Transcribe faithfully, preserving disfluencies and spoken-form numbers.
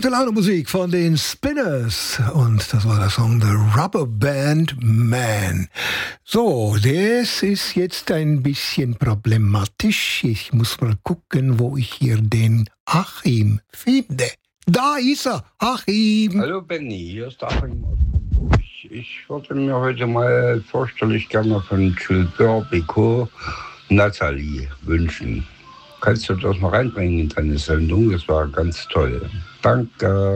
Gute Laune Musik von den Spinners und das war der Song The Rubber Band Man. So, das ist jetzt ein bisschen problematisch. Ich muss mal gucken, wo ich hier den Achim finde. Da ist er, Achim. Hallo Benny, hier ist Achim aus Hamburg. Ich wollte mir heute mal vorstellig gerne von Gilbert Bécaud Nathalie wünschen. Kannst du das mal reinbringen in deine Sendung? Das war ganz toll. Danke.